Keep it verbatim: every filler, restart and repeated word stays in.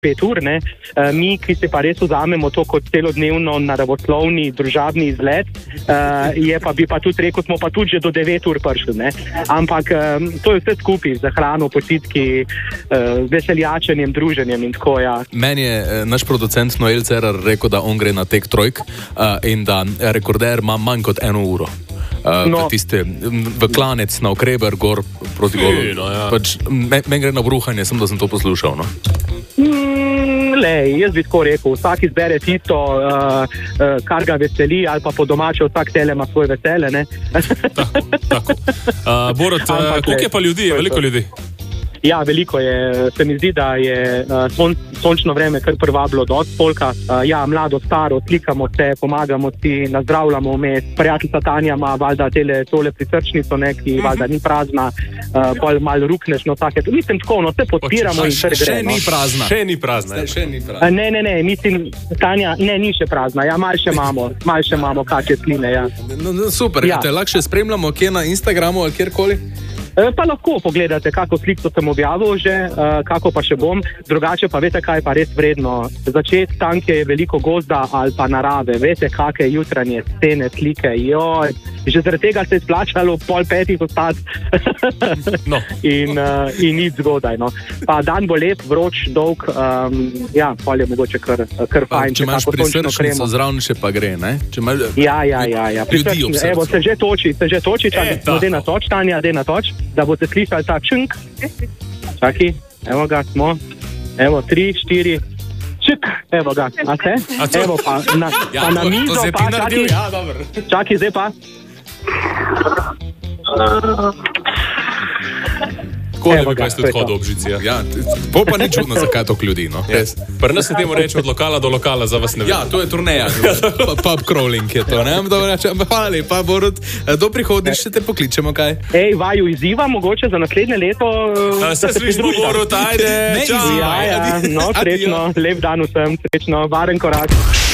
pet ur, ne. Uh, mi, ki se pa res vzamemo to kot celodnevno naravoslovni družabni izlet, uh, je pa bi pa tudi rekel, smo pa tudi že do devet ur prišli, ne. Ampak um, to je vse skupaj za hrano, počitki, uh, veseljačenjem, druženjem in tako, ja. Meni je eh, naš producent Noel Cerar rekel, da on gre na tek trojk uh, in da rekorder ima manj kot eno uro. Uh, No. v, tiste, v klanec na Okreber, gor proti golu. Fino, ja. Pač, me, meni gre na bruhanje, sem da sem to poslušal. No? Mm, lej, jaz bi tako rekel, vsak izbere tisto, uh, uh, kar ga veseli, ali pa po domače vsak tele ima svoje vesele, ne. Tako, tako. Uh, Borut, uh, Ampak, koliko glej, je pa ljudi? to je Veliko to. ljudi. Ja, veliko je. Se mi zdi, da je uh, son, sončno vreme kar privabilo dosti polka. Uh, ja, mlado, staro, slikamo se, pomagamo si, nazdravljamo vmes. Prijateljica Tanja ima valjda tele, tole prisrčnico, ne, ki valjda ni prazna, uh, bolj malo rukneš, no take. Mislim tako, no, se podpiramo in kar še, gre. še No. ni prazna. Še ni prazna. ja. Še ni Uh, prazna. ne, ne, ne, mislim, Tanja, ne, ni še prazna. Ja, malo še imamo, malo še imamo kakšne sline, ja. No, no, super, ja. Ja. Te lahko še spremljamo kje na Instagramu ali kjerkoli. E, Pa lahko pogledate, kako sliko sem objavil že, uh, kako pa še bom. Drugače pa veste, kaj je pa res vredno. Začeti tam, kjer je veliko gozda ali pa narave. Veste, kakšne jutranje scene, slike. Joj, že zaradi tega se je splačalo pol petih ostati No. in, uh, in iti zgodaj. No. Pa dan bo lep, vroč, dolg. Um, ja, pol je mogoče kar, kar Pa, fajn. če imaš kako sončno prisrčnico kremo. zraven, še pa gre, ne? Če imaš, Ja, ja, ja, ja. Ljudi ob Prisrčni- srcu. Evo, se že toči, se že toči, čakaj, E, tako. no, dej na toč, Tanja, dej na toč, da boste slišali ta čunk. Čakaj, evo ga, smo, evo, tri, štiri, čuk, evo ga, a se? A to- Evo pa, na, Ja, pa na to, to mizo, se pa, ti naredil, čakaj, ja, dobro. čakaj, zdaj pa. Tako ne Evo bi ga, kaj to tudi je to. hodil ob žici. Ja. Ja, po pa ni čudno, zakaj toliko ljudi, no. Yes. Pri nas se temu reče od lokala do lokala, za vas ne vem. Ja, to je turneja, pa, pub crawling je to, ne? Dobro, reče, hvala lepa, Borut, do prihodnjič še te pokličemo, kaj? Ej, vaju izziva mogoče za naslednje leto. uh, A, da Se se slišimo, pridružite. Borut, ajde, Ne čau. izzivaj. Ja, ja, no, Adijo. srečno, lep dan vsem, srečno, varen korak.